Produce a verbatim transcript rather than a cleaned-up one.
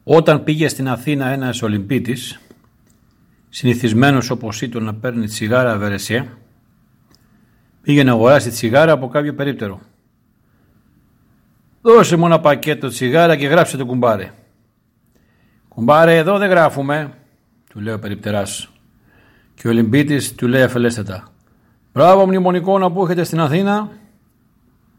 Όταν πήγε στην Αθήνα ένας Ολυμπίτης, συνηθισμένος όπως ήταν να παίρνει τσιγάρα βερεσέ, πήγε να αγοράσει τσιγάρα από κάποιο περίπτερο. «Δώσε μου ένα πακέτο τσιγάρα και γράψε το κουμπάρε». «Κουμπάρε, εδώ δεν γράφουμε», του λέει ο περιπτεράς. Και ο Ολυμπίτης του λέει αφελέστατα: «Μπράβο μνημονικόνα που έχετε στην Αθήνα,